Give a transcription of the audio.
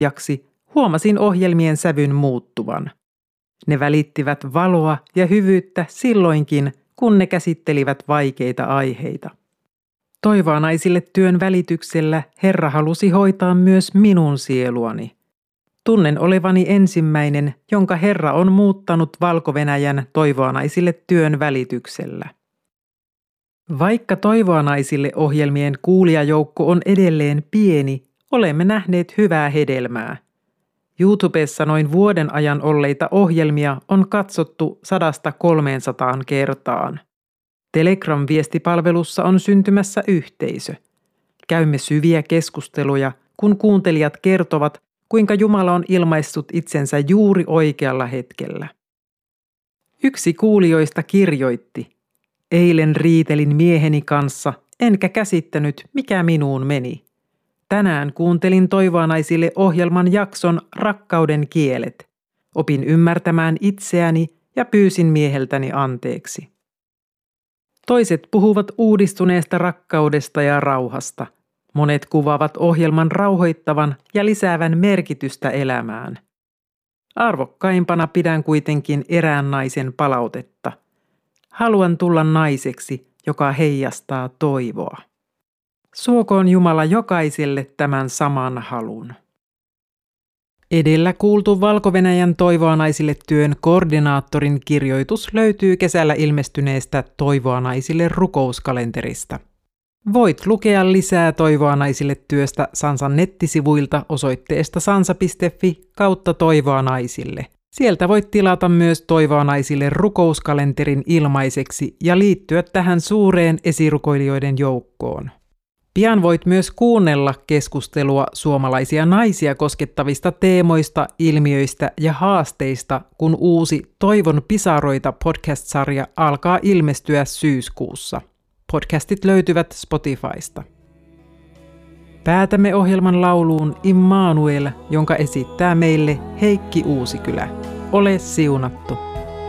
jaksi huomasin ohjelmien sävyn muuttuvan. Ne välittivät valoa ja hyvyyttä silloinkin, kun ne käsittelivät vaikeita aiheita. Toivoa naisille työn välityksellä Herra halusi hoitaa myös minun sieluani. Tunnen olevani ensimmäinen, jonka Herra on muuttanut Valko-Venäjän Toivoa naisille työn välityksellä. Vaikka Toivoa naisille ohjelmien kuulijajoukko on edelleen pieni, olemme nähneet hyvää hedelmää. YouTubessa noin vuoden ajan olleita ohjelmia on katsottu 100–300 kertaan. Telegram-viestipalvelussa on syntymässä yhteisö. Käymme syviä keskusteluja, kun kuuntelijat kertovat, kuinka Jumala on ilmaissut itsensä juuri oikealla hetkellä. Yksi kuulijoista kirjoitti: eilen riitelin mieheni kanssa, enkä käsittänyt, mikä minuun meni. Tänään kuuntelin Toivoa naisille ohjelman jakson Rakkauden kielet. Opin ymmärtämään itseäni ja pyysin mieheltäni anteeksi. Toiset puhuvat uudistuneesta rakkaudesta ja rauhasta. Monet kuvaavat ohjelman rauhoittavan ja lisäävän merkitystä elämään. Arvokkaimpana pidän kuitenkin erään naisen palautetta. Haluan tulla naiseksi, joka heijastaa toivoa. Suokoon Jumala jokaiselle tämän saman halun. Edellä kuultu Valko-Venäjän Toivoa naisille työn koordinaattorin kirjoitus löytyy kesällä ilmestyneestä Toivoa naisille rukouskalenterista. Voit lukea lisää Toivoa naisille työstä Sansan nettisivuilta osoitteesta sansa.fi/Toivoa naisille. Sieltä voit tilata myös Toivoa naisille rukouskalenterin ilmaiseksi ja liittyä tähän suureen esirukoilijoiden joukkoon. Pian voit myös kuunnella keskustelua suomalaisia naisia koskettavista teemoista, ilmiöistä ja haasteista, kun uusi Toivon pisaroita podcast-sarja alkaa ilmestyä syyskuussa. Podcastit löytyvät Spotifysta. Päätämme ohjelman lauluun Immanuel, jonka esittää meille Heikki Uusikylä. Ole siunattu.